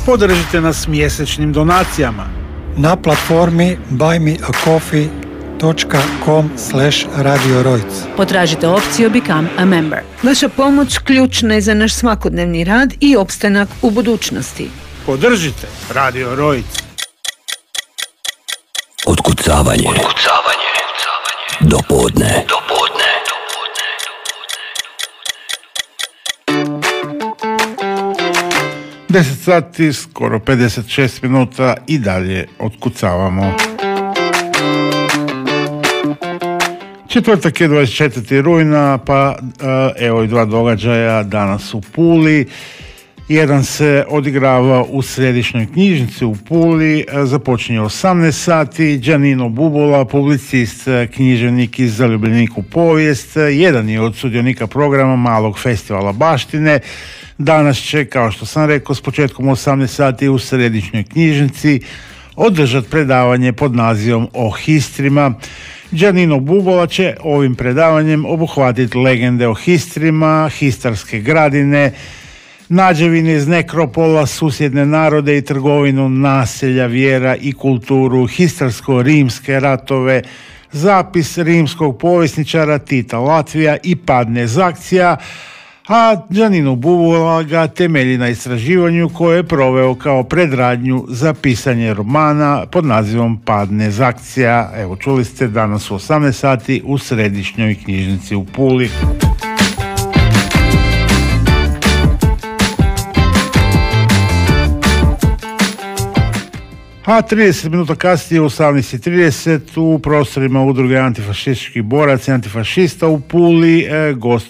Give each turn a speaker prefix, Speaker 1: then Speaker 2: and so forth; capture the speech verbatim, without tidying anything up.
Speaker 1: Podržite nas mjesečnim donacijama
Speaker 2: na platformi buymeacoffee dot com slash radio rojc.
Speaker 3: Potražite opciju Become a Member. Vaša pomoć ključna je za naš svakodnevni rad i opstanak u budućnosti.
Speaker 1: Podržite Radio Rojc.
Speaker 4: Otkucavanje. Otkucavanje. Do podne. Do podne.
Speaker 1: deset sati, skoro pedeset šest minuta i dalje otkucavamo. Četvrtak je dvadeset četvrtog rujna, pa evo i dva događaja danas u Puli. Jedan se odigrava u središnjoj knjižnici u Puli, započinje osamnaest sati. Giannino Bubola, publicist, književnik i zaljubljenik u povijest, jedan je od sudionika programa Malog festivala baštine. Danas će, kao što sam rekao, s početkom osamnaest sati u središnjoj knjižnici održati predavanje pod nazivom O histrima. Giannino Bubola će ovim predavanjem obuhvatiti legende o histrima, histarske gradine, nađevine iz nekropola, susjedne narode i trgovinu, naselja, vjera i kulturu, histarsko-rimske ratove, zapis rimskog povjesničara Tita Latvija i pad Nezakcija, a Giannino Bubola ga temelji na istraživanju koje je proveo kao predradnju za pisanje romana pod nazivom Pad Nezakcija. Evo, čuli ste, danas u osamnaest sati u središnjoj knjižnici u Puli. A trideset minuta kasnije u osamnaest i trideset u prostorima udruge antifašističkih boraca i antifašista u Puli e, gost